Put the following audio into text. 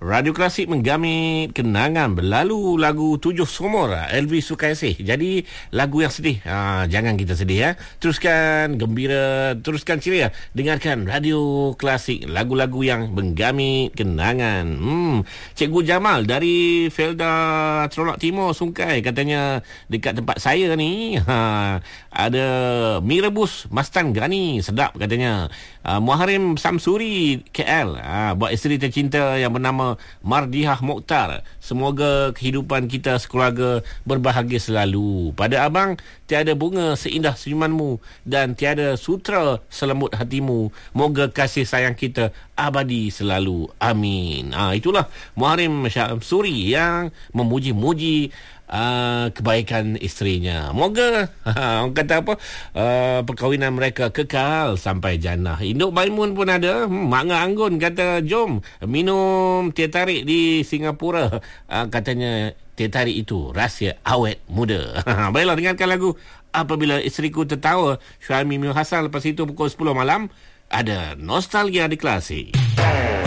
Radio Klasik menggamit kenangan berlalu lagu Tujuh Sumur Elvis Sukaisih. Jadi lagu yang sedih, jangan kita sedih ya. Teruskan gembira, teruskan ceria. Dengarkan Radio Klasik, lagu-lagu yang menggamit kenangan. Cikgu Jamal dari Felda Teronok Timur Sungkai katanya dekat tempat saya ni ada mie rebus Mastan Gani, sedap katanya. Muharim Samsuri KL, buat isteri tercinta yang bernama Mardihah Mokhtar, semoga kehidupan kita sekeluarga berbahagia selalu. Pada abang, tiada bunga seindah senyumanmu dan tiada sutra selembut hatimu. Moga kasih sayang kita abadi selalu. Amin. Itulah Muharim Samsuri yang memuji-muji kebaikan isterinya. Moga orang kata apa, perkahwinan mereka kekal sampai jannah. Induk Maimun pun ada. Mak Anggun kata jom minum teh tarik di Singapura. Katanya teh tarik itu rahsia awet muda. Baiklah, dengarkan lagu Apabila Isteriku Tertawa, Syuaimi Mil Hasan. Lepas itu pukul 10 malam ada Nostalgia di Klasik.